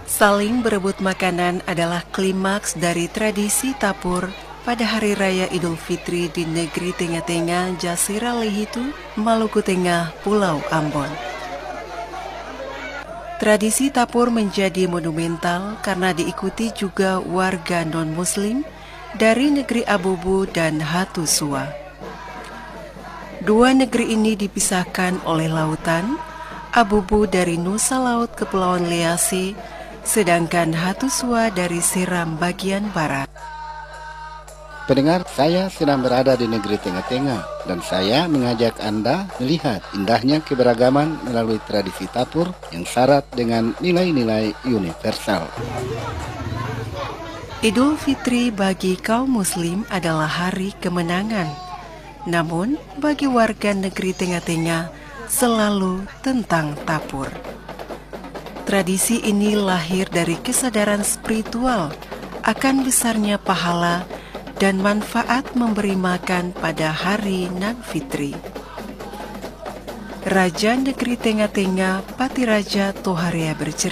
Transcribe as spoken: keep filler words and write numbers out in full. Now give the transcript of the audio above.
Saling berebut makanan adalah klimaks dari tradisi tapur pada Hari Raya Idul Fitri di negeri tengah-tengah Jasira Lehitu, Maluku Tengah, Pulau Ambon. Tradisi tapur menjadi monumental karena diikuti juga warga non-muslim dari negeri Abobo dan Hatusua. Dua negeri ini dipisahkan oleh lautan, Abobo dari Nusa Laut Kepulauan Lease, sedangkan Hatusua dari Seram bagian barat. Pendengar, saya sedang berada di negeri tengah-tengah dan saya mengajak Anda melihat indahnya keberagaman melalui tradisi tapur yang syarat dengan nilai-nilai universal. Idul Fitri bagi kaum muslim adalah hari kemenangan. Namun, bagi warga negeri tengah-tengah selalu tentang tapur. Tradisi ini lahir dari kesadaran spiritual akan besarnya pahala dan manfaat memberi makan pada hari nan fitri. Raja negeri tengah-tengah Patiraja Toharea bercerita,